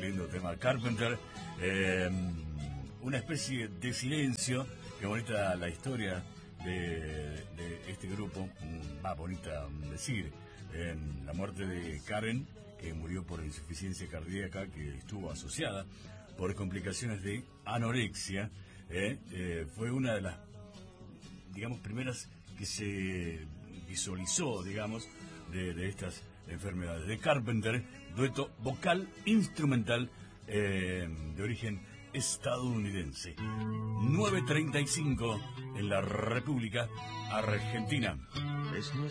lindo tema. Carpenter, una especie de silencio. Qué bonita la historia de este grupo. Más bonita decir. La muerte de Karen, que murió por insuficiencia cardíaca, que estuvo asociada por complicaciones de anorexia. Fue una de las, digamos, primeras que se visualizó, digamos, de estas enfermedades. De Carpenter, dueto vocal instrumental de origen estadounidense. 9:35 en la República Argentina. Es nuestro